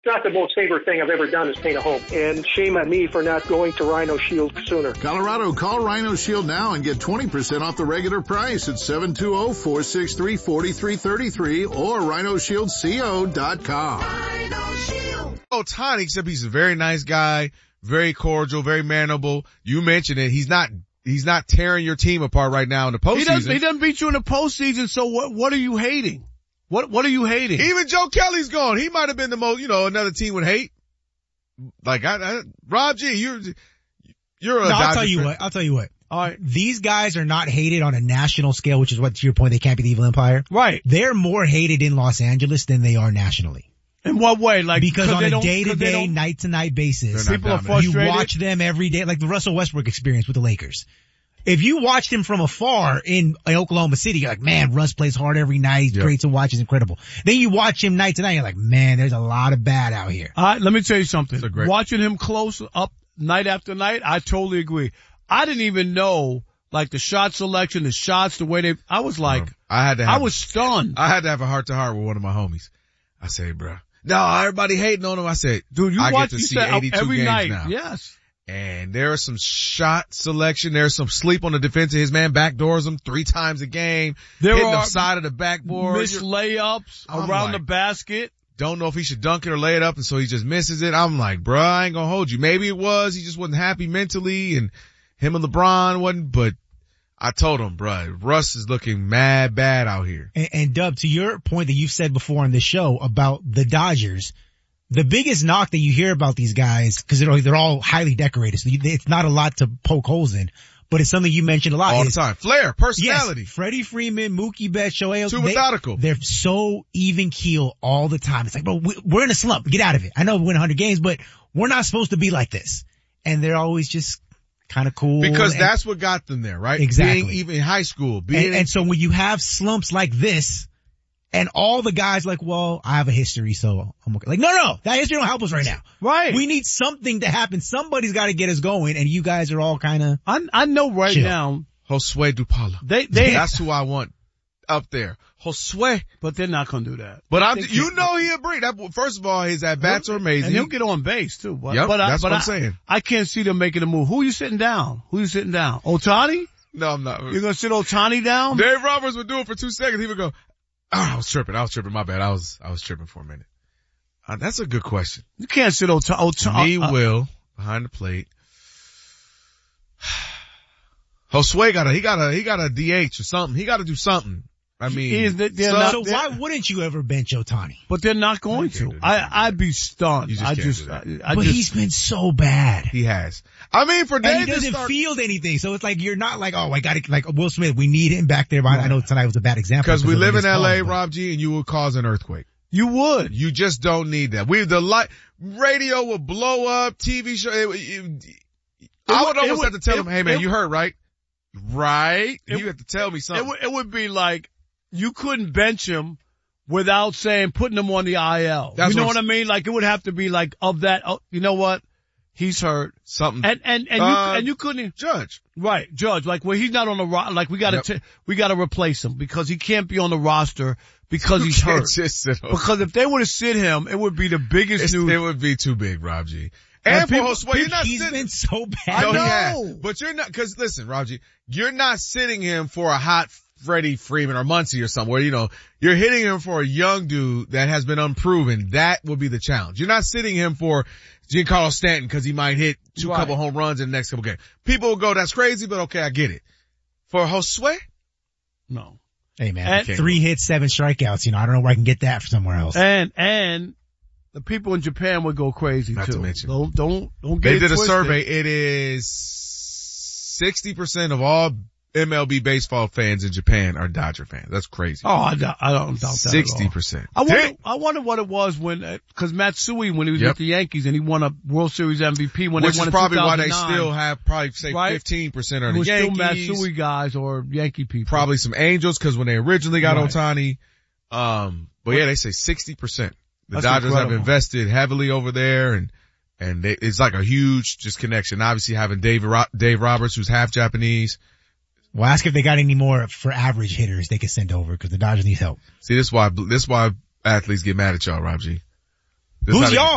not the most favorite thing I've ever done is paint a home. And shame on me for not going to Rhino Shield sooner. Colorado, call Rhino Shield now and get 20% off the regular price at 720-463-4333 or rhinoshieldco.com. Rhino Shield. Ohtani, except he's a very nice guy, very cordial, very mannerable. You mentioned it. He's not tearing your team apart right now in the postseason. He doesn't beat you in the postseason, so what are you hating? What are you hating? Even Joe Kelly's gone. He might have been the most, another team would hate. Like Rob G, you're a I'll tell you what. All right. These guys are not hated on a national scale, which is what, to your point, they can't be the evil empire. Right. They're more hated in Los Angeles than they are nationally. In what way? Like, because on a day-to-day, night-to-night basis, people are frustrated. You watch them every day, like the Russell Westbrook experience with the Lakers. If you watched him from afar in Oklahoma City, you're like, man, Russ plays hard every night. He's great to watch. He's incredible. Then you watch him night to night, you're like, man, there's a lot of bad out here. Let me tell you something. Watching him close up night after night, I totally agree. I didn't even know, like, the shot selection, the shots, the way I was like, I was stunned. I had to have a heart-to-heart with one of my homies. I said, bro, no, everybody hating on him. I said, dude, I get to see 82 every games night. now. Yes. And there is some shot selection. There's some sleep on the defense. His man backdoors him 3 times a game. Hitting the side of the backboard. Missed layups around the basket. Don't know if he should dunk it or lay it up, and so he just misses it. I'm like, bruh, I ain't gonna hold you. Maybe it was. He just wasn't happy mentally, and him and LeBron wasn't, but I told him, bruh, Russ is looking mad bad out here. And Dub, to your point that you've said before on this show about the Dodgers, the biggest knock that you hear about these guys, because they're all highly decorated, so it's not a lot to poke holes in, but it's something you mentioned a lot. All the time. Flair, personality. Yes, Freddie Freeman, Mookie Betts, Shohei. Too methodical. They're so even keel all the time. It's like, bro, we're in a slump. Get out of it. I know we win 100 games, but we're not supposed to be like this. And they're always just kind of cool. Because that's what got them there, right? Exactly. Being even in high school. And so when you have slumps like this, and all the guys like, well, I have a history, so I'm okay. Like, no, that history don't help us right now. Right. We need something to happen. Somebody's got to get us going, and you guys are all kind of I know right chill. now. Josue Dupala. That's who I want up there. Josue. But they're not going to do that. But he'll bring that. First of all, his at-bats are amazing. And he'll get on base, too. But, that's what I'm saying. I can't see them making a move. Who are you sitting down? Ohtani? No, I'm not. You're going to sit Ohtani down? Dave Roberts would do it for 2 seconds. He would go, I was tripping. My bad. I was tripping for a minute. That's a good question. You can't sit Ohtani. Me, Will, behind the plate. Josue he got a DH or something. He got to do something. I mean, so why wouldn't you ever bench Ohtani? But they're not going to. I'd be stunned. He's been so bad. He has. I mean, for Dave, and he doesn't field anything, so it's like you're not like, oh, I got to, like Will Smith. We need him back there. Right. I know tonight was a bad example because we live in LA, Rob G, and you would cause an earthquake. You would. You just don't need that. Radio will blow up. TV show. I would almost have to tell him, hey man, you heard, right? Right. You have to tell me something. It would be like, you couldn't bench him without putting him on the IL. You know what I mean? Like, it would have to be like, of that, you know what? He's hurt. Something. And you couldn't. Judge. Right. Judge. Like, well, he's not on the roster. Like, we gotta replace him because he can't be on the roster because he's hurt. Because if they were to sit him, it would be the biggest news. It would be too big, Rob G. And for Josue, he's been so bad. I know. But you're not, cause listen, Rob G, you're not sitting him for a hot Freddie Freeman or Muncy or somewhere, you're hitting him for a young dude that has been unproven. That will be the challenge. You're not sitting him for Giancarlo Stanton because he might hit couple home runs in the next couple games. People will go, that's crazy, but okay, I get it. For Josue? No. Hey man, 3 hits, 7 strikeouts, I don't know where I can get that from somewhere else. And the people in Japan would go crazy too. Not to mention. Don't get They it did a twisted. survey. It is 60% of all MLB baseball fans in Japan are Dodger fans. That's crazy. Oh, I don't doubt that 60%. I wonder what it was cause Matsui, when he was with the Yankees and he won a World Series MVP when which they won is probably why they 2009, still have probably say 15% are the Yankees. Still Matsui guys or Yankee people. Probably some Angels cause when they originally got Ohtani. But yeah, they say 60%. The Dodgers have invested heavily over there and it's like a huge just connection. Obviously having Dave Roberts, who's half Japanese. Well, ask if they got any more for average hitters they could send over because the Dodgers need help. See, this is why athletes get mad at y'all, Rob G. Who's y'all?